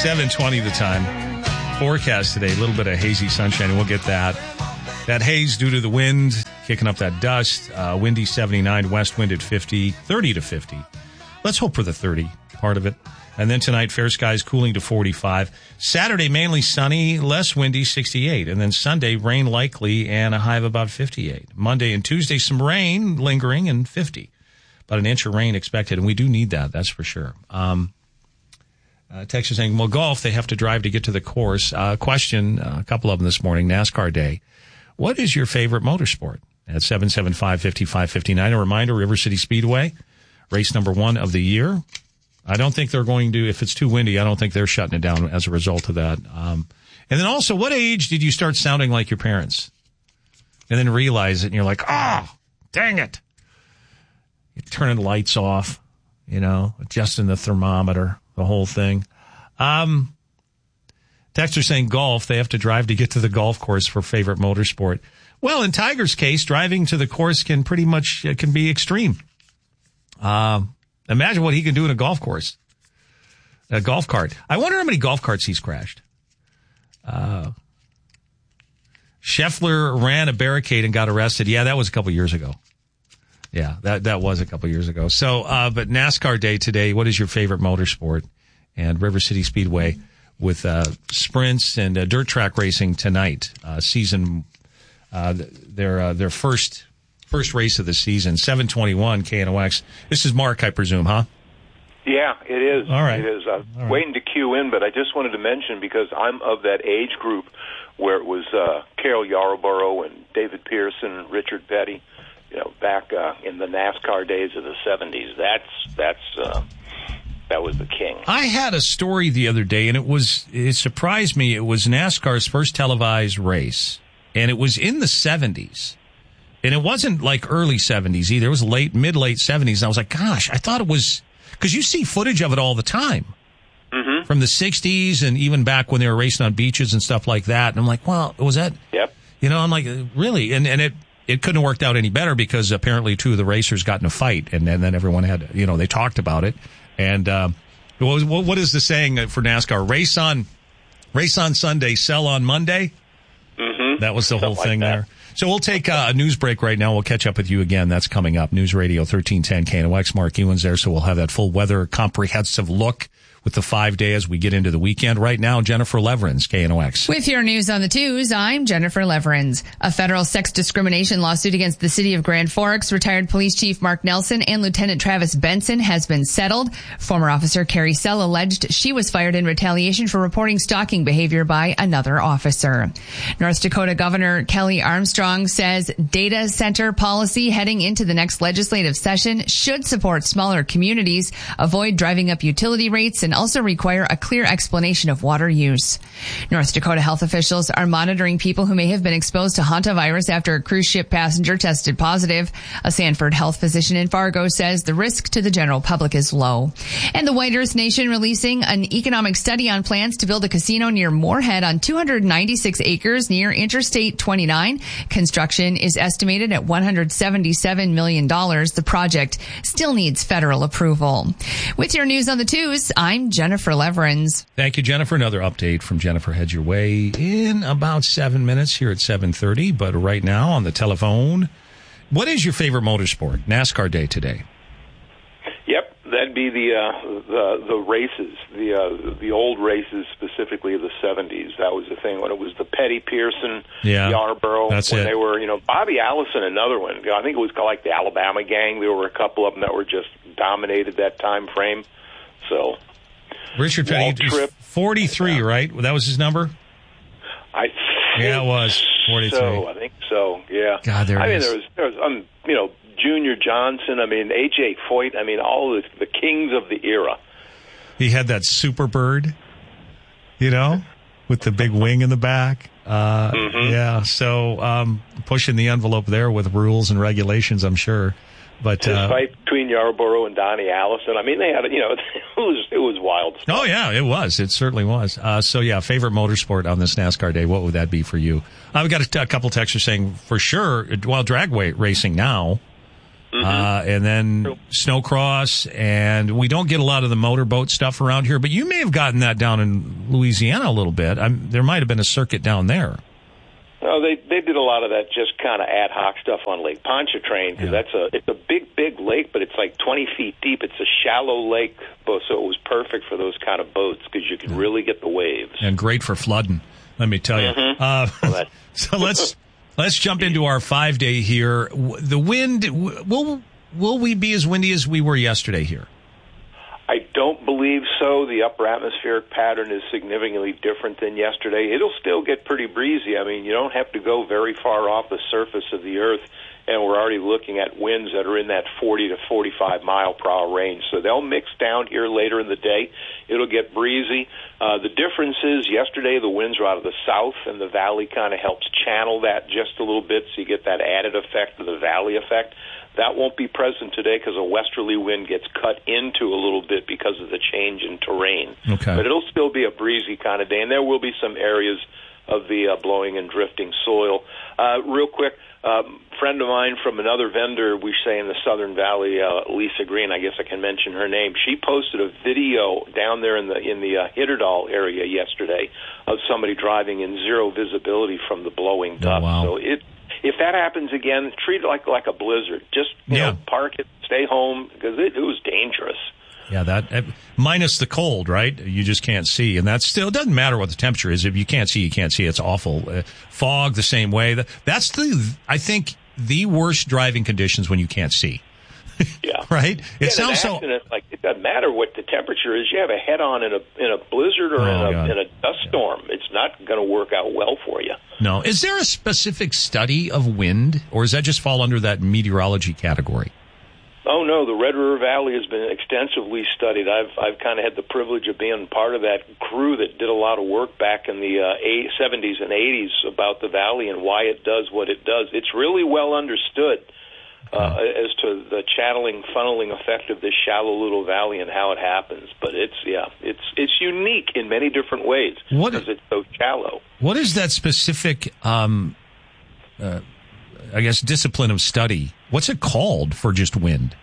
7:20 the time. Forecast today, a little bit of hazy sunshine, and we'll get that. That haze due to the wind, kicking up that dust. Windy 79, west wind at 50, 30 to 50. Let's hope for the 30 part of it. And then tonight, fair skies cooling to 45. Saturday, mainly sunny, less windy, 68. And then Sunday, rain likely and a high of about 58. Monday and Tuesday, some rain lingering and 50. About an inch of rain expected, and we do need that, that's for sure. Text is saying, well, golf, they have to drive to get to the course. Question, a couple of them this morning, NASCAR Day. What is your favorite motorsport? At 775-5559. A reminder, River City Speedway, race number 1 of the year. I don't think they're going to, if it's too windy, I don't think they're shutting it down as a result of that. And then also, what age did you start sounding like your parents? And then realize it, and you're like, oh, dang it. You're turning the lights off, adjusting the thermometer, the whole thing. Texter saying golf, they have to drive to get to the golf course for favorite motorsport. Well, in Tiger's case, driving to the course can be extreme. Imagine what he can do in a golf course. A golf cart. I wonder how many golf carts he's crashed. Scheffler ran a barricade and got arrested. Yeah, that was a couple years ago. Yeah, that was a couple years ago. So, but NASCAR Day today, what is your favorite motorsport? And River City Speedway with sprints and dirt track racing tonight. Their first race of the season, 7:21 KNOX. This is Mark, I presume, huh? Yeah, it is. All right. It is. Waiting to cue in, but I just wanted to mention, because I'm of that age group where it was Carol Yarborough and David Pearson, Richard Petty, back in the NASCAR days of the 70s. That was the king. I had a story the other day, and it surprised me. It was NASCAR's first televised race, and it was in the 70s. And it wasn't like early 70s either. It was mid-late 70s. And I was like, gosh, I thought it was, because you see footage of it all the time. Mm-hmm. From the 60s and even back when they were racing on beaches and stuff like that. And I'm like, well, was that? Yep. I'm like, really? And it couldn't have worked out any better, because apparently 2 of the racers got in a fight, and then everyone had, they talked about it. And what is the saying for NASCAR? Race on Sunday, sell on Monday? Mm-hmm. That was the whole thing there. So we'll take a news break right now. We'll catch up with you again. That's coming up. News Radio 1310 KNOX. Mark Ewan's there, so we'll have that full weather comprehensive look with the 5-day as we get into the weekend. Right now, Jennifer Leverins, KNOX. With your news on the twos, I'm Jennifer Leverins. A federal sex discrimination lawsuit against the city of Grand Forks, retired police chief Mark Nelson, and Lieutenant Travis Benson has been settled. Former officer Carrie Sell alleged she was fired in retaliation for reporting stalking behavior by another officer. North Dakota Governor Kelly Armstrong says data center policy heading into the next legislative session should support smaller communities, avoid driving up utility rates, and also require a clear explanation of water use. North Dakota health officials are monitoring people who may have been exposed to hantavirus after a cruise ship passenger tested positive. A Sanford health physician in Fargo says the risk to the general public is low. And the White Earth Nation releasing an economic study on plans to build a casino near Moorhead on 296 acres near Interstate 29. Construction is estimated at $177 million. The project still needs federal approval. With your news on the twos, I'm Jennifer Leverins. Thank you, Jennifer. Another update from Jennifer heads your way in about 7 minutes here at 7:30. But right now on the telephone, what is your favorite motorsport? NASCAR Day today. Yep, that'd be the races, the old races, specifically of the 70s. That was the thing when it was the Petty, Pearson, Yarborough. That's when it. They were, Bobby Allison, another one. I think it was like the Alabama Gang. There were a couple of them that were just dominated that time frame. So. Richard Petty, 43, right? That was his number? Yeah, it was 43. So, I think so, yeah. God, there was Junior Johnson, A.J. Foyt, all the kings of the era. He had that super bird, with the big wing in the back. Yeah, so pushing the envelope there with rules and regulations, I'm sure. But his fight between Yarborough and Donnie Allison, they had it was wild stuff. Oh yeah, it was. It certainly was. So yeah, favorite motorsport on this NASCAR day, what would that be for you? We've got a couple texters saying for sure, drag racing now. and then snowcross, and we don't get a lot of the motorboat stuff around here, but you may have gotten that down in Louisiana a little bit. There might have been a circuit down there. No, they did a lot of that just kind of ad hoc stuff on Lake Pontchartrain, because it's a big lake, but it's like 20 feet deep. It's a shallow lake, so it was perfect for those kind of boats because you can really get the waves. And great for flooding, let me tell you. So let's jump into our 5-day here. The wind, will we be as windy as we were yesterday here? I don't believe so. The upper atmospheric pattern is significantly different than yesterday. It'll still get pretty breezy. I mean, you don't have to go very far off the surface of the earth, and we're already looking at winds that are in that 40 to 45 mile per hour range. So they'll mix down here later in the day. It'll get breezy. The difference is yesterday the winds were out of the south, and the valley kind of helps channel that just a little bit, so you get that added effect of the valley effect. That won't be present today because a westerly wind gets cut into a little bit because of the change in terrain. Okay. But it'll still be a breezy kind of day, and there will be some areas of the blowing and drifting soil. Real quick, friend of mine from another vendor, we say in the Southern Valley, Lisa Green, I guess I can mention her name. She posted a video down there in the Hitterdal area yesterday of somebody driving in zero visibility from the blowing dust. Wow. So if that happens again, treat it like a blizzard. Just you know, park it, stay home, because it was dangerous. Yeah, that minus the cold, right? You just can't see, and that still doesn't matter what the temperature is. If you can't see, you can't see. It's awful. Fog the same way. That's I think the worst driving conditions when you can't see. Yeah. Right. It sounds so. Like it doesn't matter what the temperature is. You have a head-on in a blizzard or in a dust storm. It's not going to work out well for you. No. Is there a specific study of wind, or does that just fall under that meteorology category? Oh no, the Red River Valley has been extensively studied. I've kind of had the privilege of being part of that crew that did a lot of work back in the 70s and 80s about the valley and why it does what it does. It's really well understood as to the channeling, funneling effect of this shallow little valley and how it happens. But it's unique in many different ways because it's so shallow. What is that specific, I guess, discipline of study? What's it called for just wind?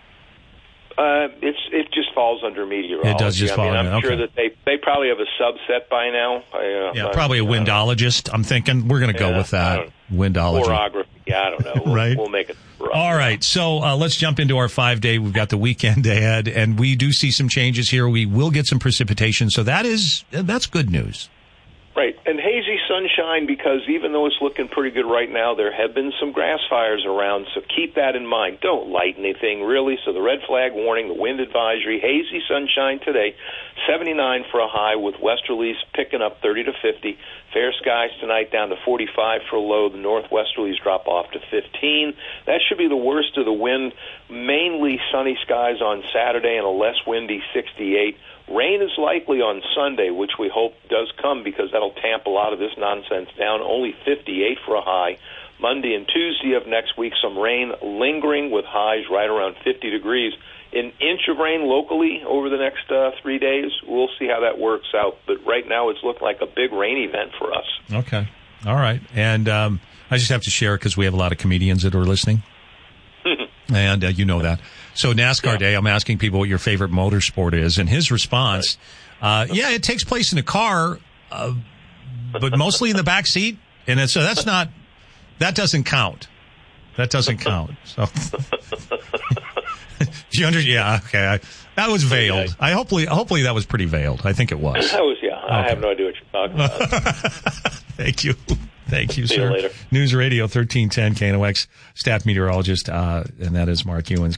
It just falls under meteorology. It does just fall under. I'm sure that they probably have a subset by now. Probably a windologist. I'm thinking we're going to go with that. Windology. Orography. Yeah, I don't know. Right. We'll make it. All right. So let's jump into our 5-day. We've got the weekend ahead, and we do see some changes here. We will get some precipitation, so that's good news. Right, and hazy sunshine, because even though it's looking pretty good right now, there have been some grass fires around, so keep that in mind. Don't light anything, really. So the red flag warning, the wind advisory, hazy sunshine today, 79 for a high with westerlies picking up 30 to 50. Fair skies tonight down to 45 for a low. The northwesterlies drop off to 15. That should be the worst of the wind. Mainly sunny skies on Saturday and a less windy 68. Rain is likely on Sunday, which we hope does come because that'll tamp a lot of this nonsense down. Only 58 for a high. Monday and Tuesday of next week, some rain lingering with highs right around 50 degrees. An inch of rain locally over the next 3 days. We'll see how that works out. But right now it's looking like a big rain event for us. Okay. All right. And I just have to share because we have a lot of comedians that are listening. And you know that. So NASCAR Day, I'm asking people what your favorite motorsport is. And his response, it takes place in a car, but mostly in the back seat. And so that doesn't count. That doesn't count. So, do you understand? Yeah, okay. That was veiled. Hopefully that was pretty veiled. I think it was. That was, I have no idea what you're talking about. Thank you. Thank you, See sir. you later. News Radio 1310 KNOX staff meteorologist, and that is Mark Ewens,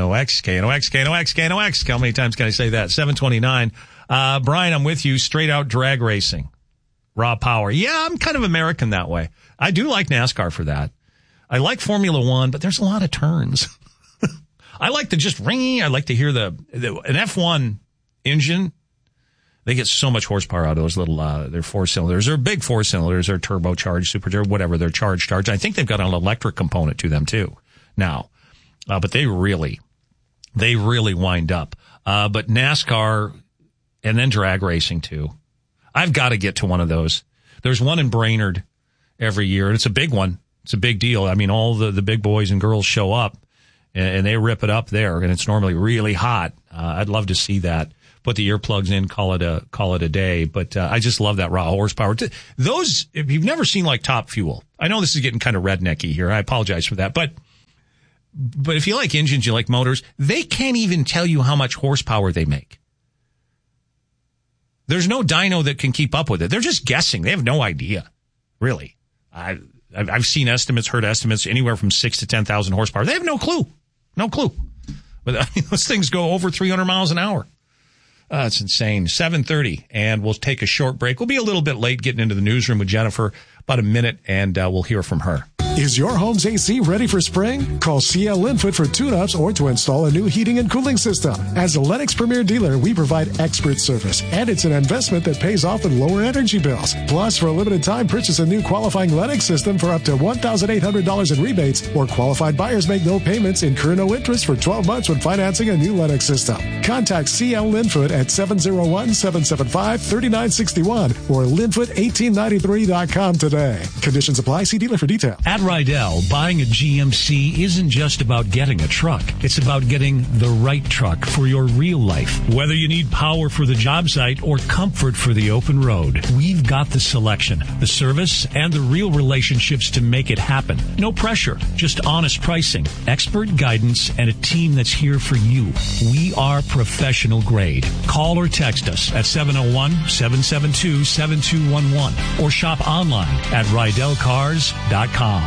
KNOX. How many times can I say that? 729. Brian, I'm with you. Straight out drag racing. Raw power. Yeah, I'm kind of American that way. I do like NASCAR for that. I like Formula One, but there's a lot of turns. I like to just ring. I like to hear an F1 engine. They get so much horsepower out of those little, they're 4-cylinders. They're big 4-cylinders. They're turbocharged, supercharged, whatever. They're charged. I think they've got an electric component to them too now. But they really wind up. But NASCAR and then drag racing too. I've got to get to one of those. There's one in Brainerd every year, and it's a big one. It's a big deal. I mean, all the big boys and girls show up, and they rip it up there, and it's normally really hot. I'd love to see that. Put the earplugs in, call it a day. But I just love that raw horsepower. Those, if you've never seen like Top Fuel, I know this is getting kind of rednecky here. I apologize for that, but if you like engines, you like motors, they can't even tell you how much horsepower they make. There's no dyno that can keep up with it. They're just guessing. They have no idea, really. I've seen estimates, heard estimates anywhere from 6 to 10,000 horsepower. They have no clue. No clue. But I mean, those things go over 300 miles an hour. It's insane. 7:30, and we'll take a short break. We'll be a little bit late getting into the newsroom with Jennifer, about a minute, and we'll hear from her. Is your home's AC ready for spring? Call CL Linfoot for tune-ups or to install a new heating and cooling system. As a Lennox Premier dealer, we provide expert service, and it's an investment that pays off with lower energy bills. Plus, for a limited time, purchase a new qualifying Lennox system for up to $1,800 in rebates, or qualified buyers make no payments, incur no interest for 12 months when financing a new Lennox system. Contact CL Linfoot at 701-775-3961 or linfoot1893.com today. Conditions apply. See dealer for details. At Rydell, buying a GMC isn't just about getting a truck. It's about getting the right truck for your real life. Whether you need power for the job site or comfort for the open road, we've got the selection, the service, and the real relationships to make it happen. No pressure, just honest pricing, expert guidance, and a team that's here for you. We are professional grade. Call or text us at 701-772-7211 or shop online at RydellCars.com.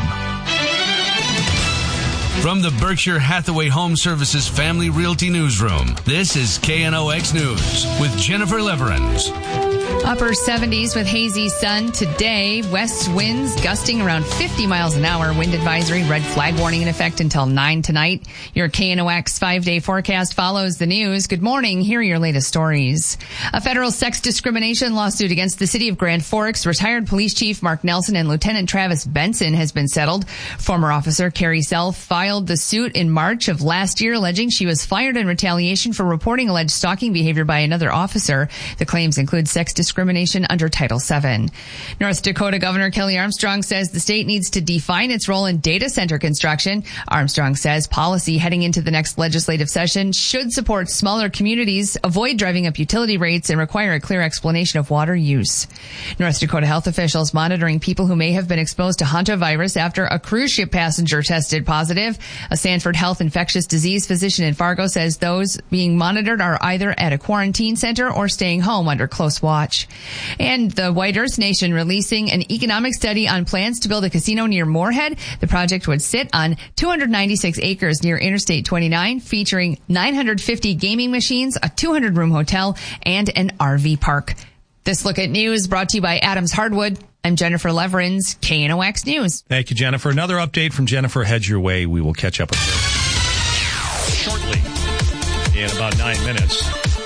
From the Berkshire Hathaway Home Services Family Realty Newsroom, this is KNOX News with Jennifer Leverins. Upper 70s with hazy sun today. West winds gusting around 50 miles an hour. Wind advisory, red flag warning in effect until 9 tonight. Your KNOX 5-day forecast follows the news. Good morning. Here are your latest stories. A federal sex discrimination lawsuit against the city of Grand Forks, retired police chief Mark Nelson and Lieutenant Travis Benson has been settled. Former officer Carrie Self filed the suit in March of last year, alleging she was fired in retaliation for reporting alleged stalking behavior by another officer. The claims include sex discrimination under Title VII. North Dakota Governor Kelly Armstrong says the state needs to define its role in data center construction. Armstrong says policy heading into the next legislative session should support smaller communities, avoid driving up utility rates, and require a clear explanation of water use. North Dakota health officials monitoring people who may have been exposed to hantavirus after a cruise ship passenger tested positive. A Sanford Health infectious disease physician in Fargo says those being monitored are either at a quarantine center or staying home under close watch. And the White Earth Nation releasing an economic study on plans to build a casino near Moorhead. The project would sit on 296 acres near Interstate 29, featuring 950 gaming machines, a 200-room hotel, and an RV park. This Look at News brought to you by Adams Hardwood. I'm Jennifer Leverins, KNOX News. Thank you, Jennifer. Another update from Jennifer. Head your way. We will catch up with her shortly in about 9 minutes.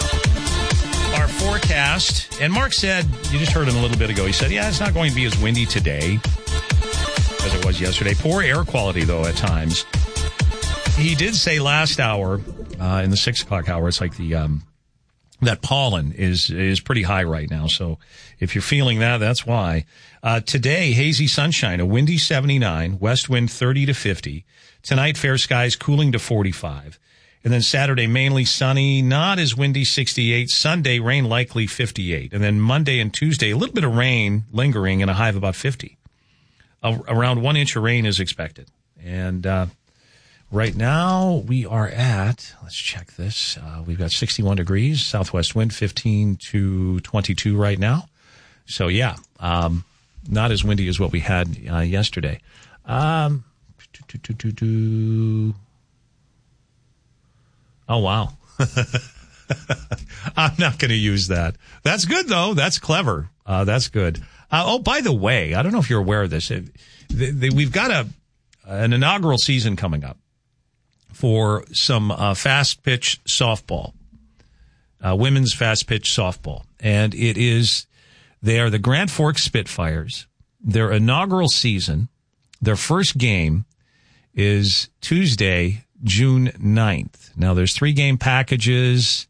Our forecast, and Mark said, you just heard him a little bit ago, he said, yeah, it's not going to be as windy today as it was yesterday. Poor air quality, though, at times. He did say last hour, in the 6 o'clock hour, it's like that pollen is pretty high right now. So if you're feeling that, that's why. Today, hazy sunshine, a windy 79, west wind 30 to 50. Tonight, fair skies cooling to 45. And then Saturday, mainly sunny, not as windy, 68. Sunday, rain likely, 58. And then Monday and Tuesday, a little bit of rain lingering and a high of about 50. Around 1 inch of rain is expected. And right now, we are at, let's check this, we've got 61 degrees, southwest wind 15 to 22 right now. So, yeah, not as windy as what we had yesterday. Oh, wow. I'm not going to use that. That's good, though. That's clever. That's good. Oh, by the way, I don't know if you're aware of this. We've got an inaugural season coming up for some fast pitch softball, women's fast pitch softball. And they are the Grand Forks Spitfires. Their inaugural season, their first game is Tuesday, June 9th. Now, there's 3-game packages.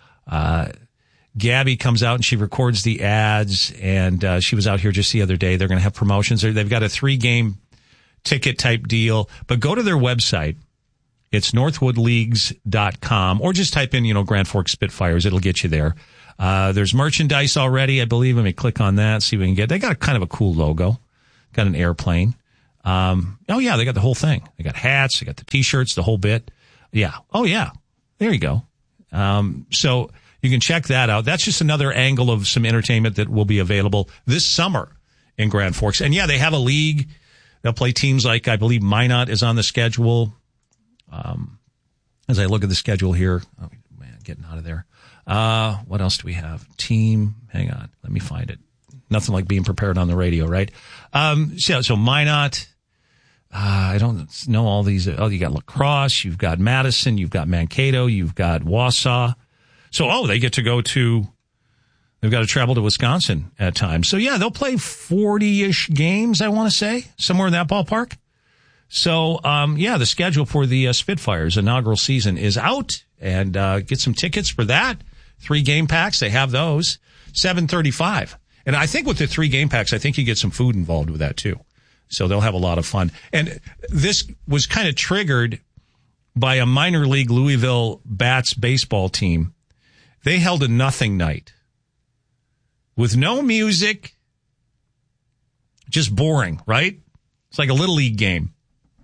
Gabby comes out and she records the ads, and she was out here just the other day. They're going to have promotions. They've got a 3-game ticket type deal. But go to their website. It's northwoodleagues.com, or just type in, Grand Forks Spitfires. It'll get you there. There's merchandise already, I believe. Let me click on that, see if we can get. They got kind of a cool logo. Got an airplane. They got the whole thing. They got hats, they got the T-shirts, the whole bit. Yeah. Oh, yeah. There you go. So you can check that out. That's just another angle of some entertainment that will be available this summer in Grand Forks. And yeah, they have a league. They'll play teams like, I believe, Minot is on the schedule. As I look at the schedule here, oh man, getting out of there. What else do we have? Team, hang on, let me find it. Nothing like being prepared on the radio, right? So Minot, I don't know all these. Oh, you got La Crosse, you've got Madison, you've got Mankato, you've got Wausau. So, they get to they've got to travel to Wisconsin at times. So yeah, they'll play 40-ish games, I want to say, somewhere in that ballpark. So, the schedule for the Spitfires inaugural season is out, and get some tickets for that. 3 game packs, they have those. $7.35. And I think with the 3 game packs, I think you get some food involved with that too. So they'll have a lot of fun. And this was kind of triggered by a minor league Louisville Bats baseball team. They held a nothing night with no music, just boring, right? It's like a little league game.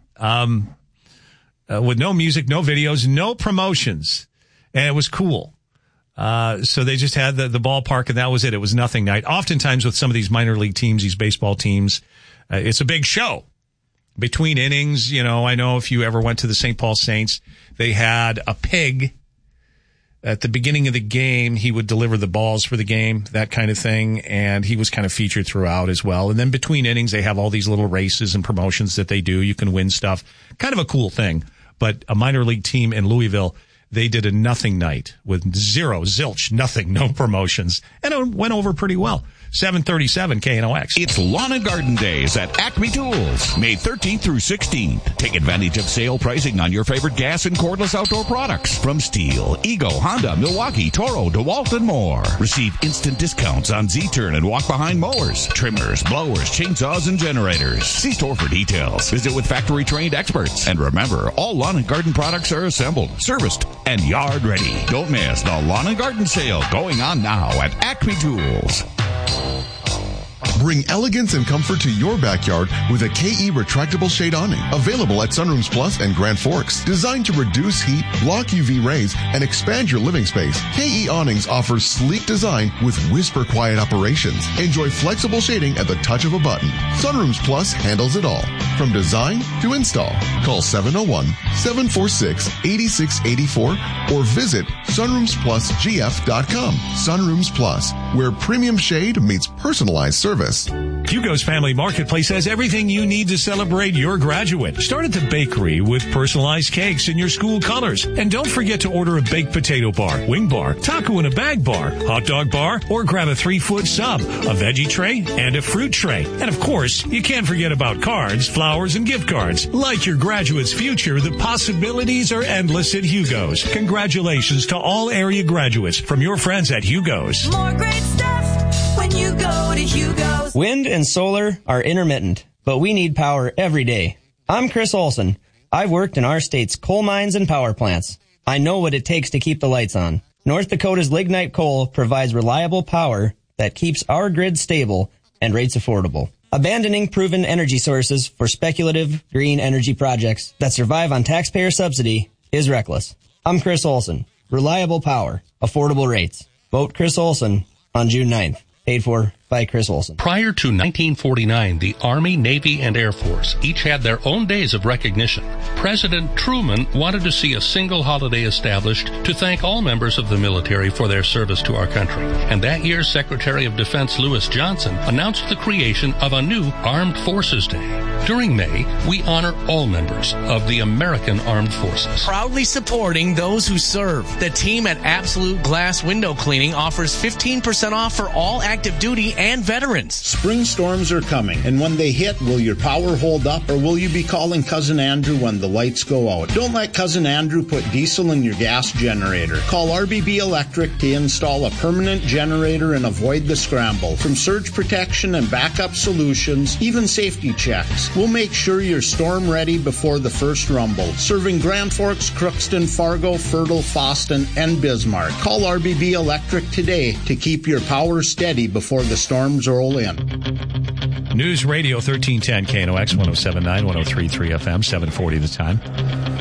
With no music, no videos, no promotions. And it was cool. So they just had the ballpark, and that was it. It was nothing night. Oftentimes with some of these minor league teams, these baseball teams, it's a big show. Between innings, I know if you ever went to the St. Paul Saints, they had a pig at the beginning of the game. He would deliver the balls for the game, that kind of thing. And he was kind of featured throughout as well. And then between innings, they have all these little races and promotions that they do. You can win stuff. Kind of a cool thing. But a minor league team in Louisville, they did a nothing night with zilch, nothing, no promotions. And it went over pretty well. 737 KNOX. It's Lawn and Garden Days at Acme Tools, May 13th through 16th. Take advantage of sale pricing on your favorite gas and cordless outdoor products from Stihl, Ego, Honda, Milwaukee, Toro, DeWalt, and more. Receive instant discounts on Z-Turn and walk-behind mowers, trimmers, blowers, chainsaws, and generators. See store for details. Visit with factory-trained experts. And remember, all lawn and garden products are assembled, serviced, and yard ready. Don't miss the Lawn and Garden Sale going on now at Acme Tools. Bring elegance and comfort to your backyard with a KE retractable shade awning. Available at Sunrooms Plus and Grand Forks. Designed to reduce heat, block UV rays, and expand your living space, KE Awnings offers sleek design with whisper quiet operations. Enjoy flexible shading at the touch of a button. Sunrooms Plus handles it all, from design to install. Call 701-746-8684 or visit sunroomsplusgf.com. Sunrooms Plus, where premium shade meets personalized service. Hugo's Family Marketplace has everything you need to celebrate your graduate. Start at the bakery with personalized cakes in your school colors. And don't forget to order a baked potato bar, wing bar, taco in a bag bar, hot dog bar, or grab a 3-foot sub, a veggie tray, and a fruit tray. And of course, you can't forget about cards, flowers, and gift cards. Like your graduate's future, the possibilities are endless at Hugo's. Congratulations to all area graduates from your friends at Hugo's. More great stuff when you go to Hugo's. Wind and solar are intermittent, but we need power every day. I'm Chris Olson. I've worked in our state's coal mines and power plants. I know what it takes to keep the lights on. North Dakota's lignite coal provides reliable power that keeps our grid stable and rates affordable. Abandoning proven energy sources for speculative green energy projects that survive on taxpayer subsidy is reckless. I'm Chris Olson. Reliable power, affordable rates. Vote Chris Olson on June 9th. Paid for by Chris Olson. Prior to 1949, the Army, Navy, and Air Force each had their own days of recognition. President Truman wanted to see a single holiday established to thank all members of the military for their service to our country. And that year, Secretary of Defense Lewis Johnson announced the creation of a new Armed Forces Day. During May, we honor all members of the American Armed Forces. Proudly supporting those who serve. The team at Absolute Glass Window Cleaning offers 15% off for all active duty and veterans. Spring storms are coming, and when they hit, will your power hold up, or will you be calling Cousin Andrew when the lights go out? Don't let Cousin Andrew put diesel in your gas generator. Call RBB Electric to install a permanent generator and avoid the scramble. From surge protection and backup solutions, even safety checks, we'll make sure you're storm ready before the first rumble. Serving Grand Forks, Crookston, Fargo, Fertile, Foston, and Bismarck. Call RBB Electric today to keep your power steady before the storms roll in. News Radio 1310 KNOX 107.9, 103.3 FM, 740 the time.